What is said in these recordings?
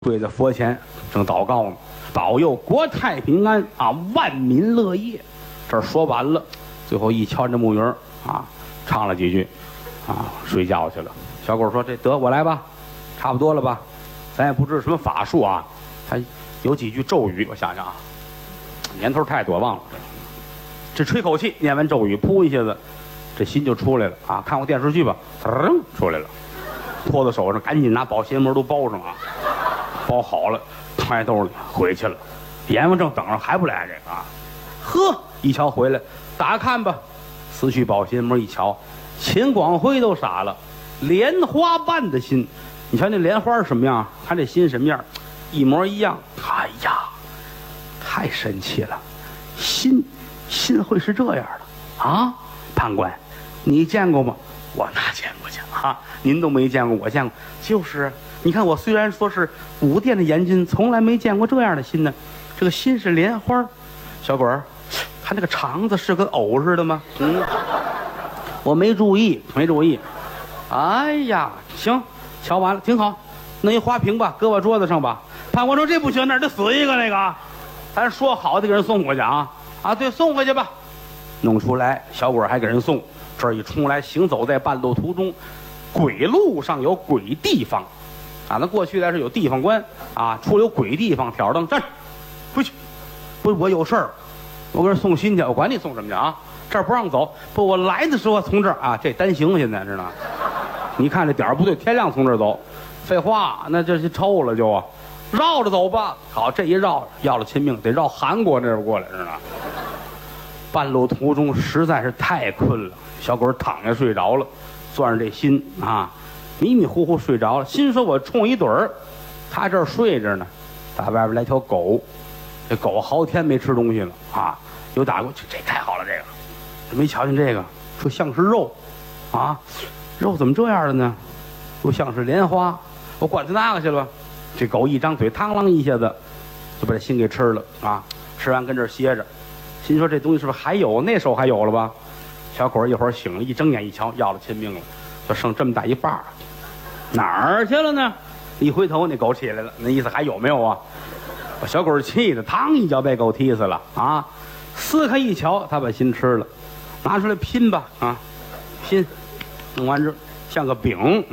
跪在佛前正祷告呢，保佑国泰民安啊，万民乐业。这儿说完了，最后一敲这木鱼儿啊，唱了几句啊，睡觉去了。小狗说：“这得我来吧，差不多了吧？咱也不知什么法术啊，他有几句咒语，我想想啊，年头太多忘了。这吹口气，念完咒语，噗一下子，这心就出来了啊！看过电视剧吧？出来了，托在手上，赶紧拿保鲜膜都包上啊。”包好了，揣兜里回去了。阎王正等着，还不来这个啊？呵，一瞧回来，打看吧，撕去保鲜膜一瞧，秦广辉都傻了，莲花瓣的心，你瞧那莲花什么样？看这心什么样？一模一样。哎呀，太神奇了！心会是这样的啊？判官，你见过吗？我哪见过去啊？您都没见过，我见过，就是。你看我虽然说是武殿的严军，从来没见过这样的心呢。这个心是莲花，小鬼儿，他那个肠子是跟藕似的吗？我没注意。哎呀，行，瞧完了挺好，弄一花瓶吧，搁我桌子上吧。判官说这不行，那儿得死一个那个，咱说好的给人送回去啊，对，送回去吧。弄出来，小鬼儿还给人送。这儿一冲来，行走在半路途中，鬼路上有鬼地方。那过去来是有地方官啊，出了有鬼地方，挑灯站着，回去。不，我有事儿，我给人送信去，我管你送什么去啊？这儿不让走。不，我来的时候从这儿啊，这单行现在知道吗？你看这点儿不对，天亮从这儿走。废话，那这是臭了就啊，绕着走吧。好，这一绕要了亲命，得绕韩国那边过来，知道吗？半路途中实在是太困了，小鬼躺下睡着了，攥着这心啊。迷迷糊糊睡着了，心说我冲一盹儿，他这儿睡着呢，打外边来条狗，这狗好天没吃东西了啊，有打过去，这太好了，这个没瞧见这个，说像是肉啊，肉怎么这样的呢？又像是莲花，我管他那个去了吧。这狗一张嘴，嘡啷一下子就把这心给吃了啊！吃完跟这儿歇着，心说这东西是不是还有？那时候还有了吧？小狗一会儿醒了，一睁眼一瞧，要了亲命了，就剩这么大一半儿。哪儿去了呢？一回头，那狗起来了，那意思还有没有啊？把小狗气的，嘡一脚被狗踢死了啊！撕开一瞧，他把心吃了，拿出来拼吧啊！拼，弄完之后像个饼，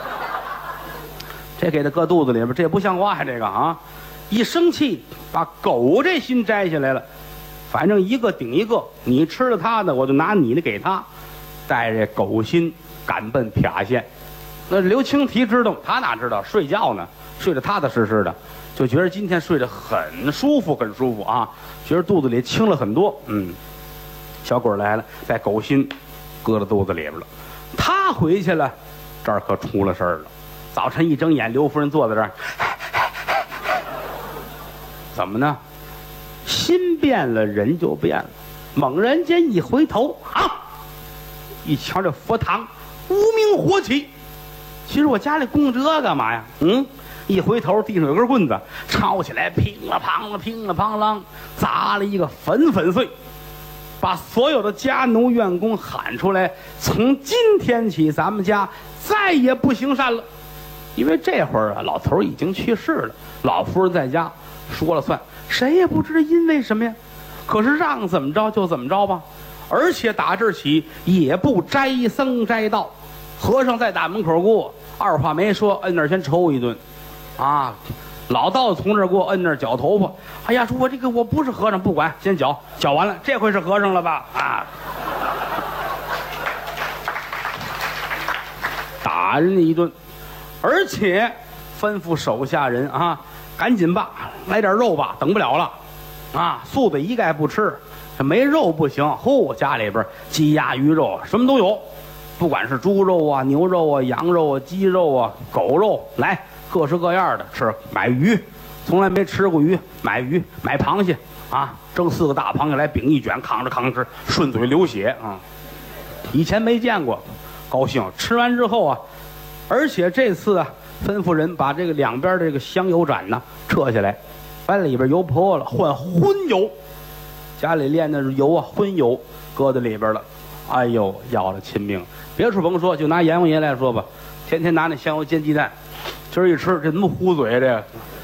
这给他搁肚子里边，这不像话呀！这个啊，一生气把狗这心摘下来了，反正一个顶一个，你吃了他的，我就拿你的给他，带着狗心赶奔撇县。那刘青提知道，他哪知道？睡觉呢，睡得踏踏实实的，就觉得今天睡得很舒服，很舒服啊，觉得肚子里轻了很多。小鬼来了，把狗心搁到肚子里边了。他回去了，这儿可出了事儿了。早晨一睁眼，刘夫人坐在这儿，怎么呢？心变了，人就变了。猛然间一回头啊，一瞧这佛堂无名火起。其实我家里供这干嘛呀？一回头地上有根棍子，抄起来，乒了乓了，乒了乓啷，砸了一个粉粉碎，把所有的家奴员工喊出来，从今天起咱们家再也不行善了。因为这会儿啊，老头已经去世了，老夫人在家说了算，谁也不知道因为什么呀。可是让怎么着就怎么着吧，而且打这儿起也不斋僧斋道，和尚在大门口过，二话没说，摁那儿先抽一顿，啊，老道从这儿过，摁那儿绞头发。哎呀，说我不是和尚，不管，先绞完了，这回是和尚了吧？啊，打人家一顿，而且吩咐手下人啊，赶紧吧，来点肉吧，等不了了，啊，素的一概不吃，这没肉不行。家里边鸡鸭鱼肉什么都有。不管是猪肉啊、牛肉啊、羊肉啊、鸡肉啊、狗肉，来各式各样的吃。买鱼，从来没吃过鱼，买鱼买螃蟹啊，蒸4个大螃蟹来，饼一卷，扛着吃，顺嘴流血啊！以前没见过，高兴。吃完之后啊，而且这次啊，吩咐人把这个两边这个香油盏呢撤下来，把里边油泼了，换荤油。家里炼的油啊，荤油搁在里边了。哎呦，要了亲命！别处甭说，就拿阎王爷来说吧，天天拿那香油煎鸡蛋，今儿一吃，这怎么糊嘴这个？